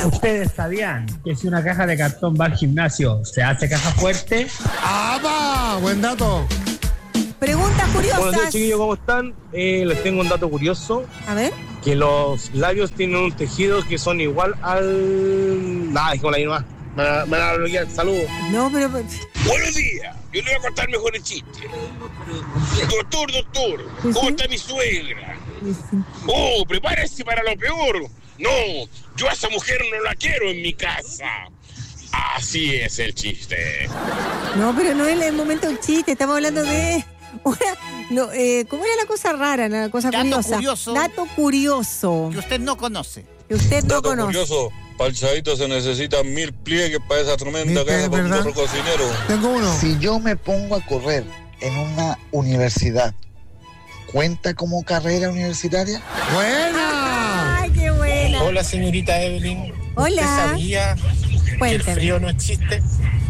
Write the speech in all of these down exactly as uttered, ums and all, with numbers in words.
¿Ustedes sabían que si una caja de cartón va al gimnasio, se hace caja fuerte? ¡Ah, buen dato! Preguntas curiosas. Buenos días, chiquillos, ¿cómo están? Eh, les tengo un dato curioso. A ver. Que los labios tienen un tejido que son igual al... Nada, dijimos ahí nomás. Me van a- me van a bloquear. Saludos. No, pero... Buenos días, yo le voy a contar mejor el chiste. Doctor, doctor, ¿cómo está mi suegra? Oh, prepárese para lo peor. No, yo a esa mujer no la quiero en mi casa. Así es el chiste. No, pero no es el momento del chiste, estamos hablando de... Una, no, eh, ¿cómo era la cosa rara, la cosa Dato curiosa? curioso. Dato curioso. Que usted no conoce. Que usted no Dato conoce. curioso, para el chavito se necesitan mil pliegues para esa tremenda ¿Viste, caja para un verdad? perro cocinero. Tengo uno. Si yo me pongo a correr en una universidad, ¿cuenta como carrera universitaria? ¡Buena! Ay, qué buena. Hola, señorita Evelyn. Hola. ¿Usted sabía que el Cuéntame. frío no existe?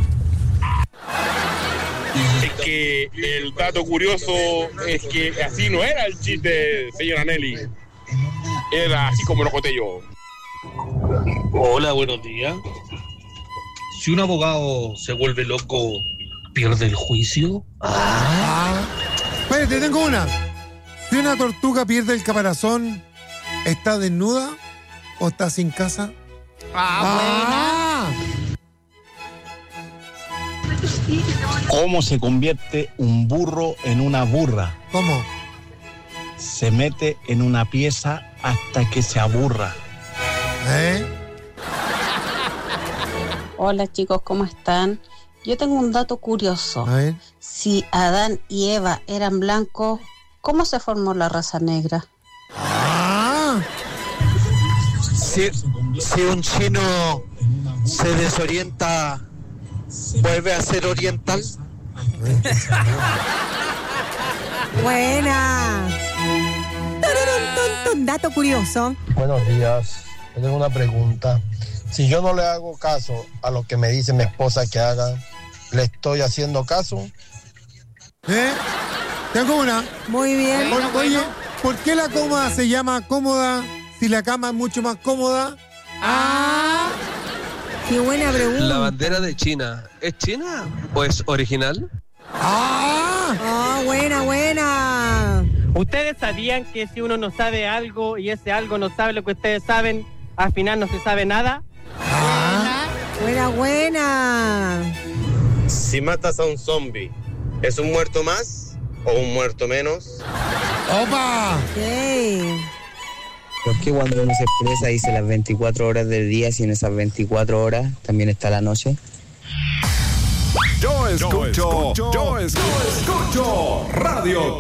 Es que el dato curioso es que así no era el chiste, señora Nelly. Era así como lo conté yo. Hola, buenos días. Si un abogado se vuelve loco, ¿pierde el juicio? Ah. Espérate, tengo una. Si una tortuga pierde el caparazón, ¿está desnuda o está sin casa? Ah, ¿Cómo se convierte un burro en una burra? ¿Cómo? Se mete en una pieza hasta que se aburra. ¿Eh? Hola chicos, ¿cómo están? Yo tengo un dato curioso. A ver. Si Adán y Eva eran blancos, ¿cómo se formó la raza negra? Ah. Si, si un chino se desorienta, ¿vuelve a ser oriental? Buena. Tururun, tun, tun. Dato curioso. Buenos días. Yo tengo una pregunta. Si yo no le hago caso a lo que me dice mi esposa que haga, ¿le estoy haciendo caso? ¿Eh? Tengo una. Muy bien. Por- Oye, ¿por qué la cómoda se llama cómoda si la cama es mucho más cómoda? Ah. Qué buena pregunta. La bandera de China, ¿es china o es original? ¡Ah! Ah, buena, buena. ¿Ustedes sabían que si uno no sabe algo y ese algo no sabe lo que ustedes saben, al final no se sabe nada? Ah. Buena, buena. Si matas a un zombie, ¿es un muerto más o un muerto menos? ¡Opa! Ok. ¿Por qué cuando uno se expresa dice las veinticuatro horas del día si en esas veinticuatro horas también está la noche? Yo escucho, yo escucho, yo escucho Radio